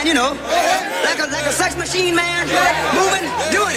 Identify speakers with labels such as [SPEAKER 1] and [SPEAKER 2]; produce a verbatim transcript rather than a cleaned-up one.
[SPEAKER 1] you know, like a, like a sex machine, man, moving, doing it.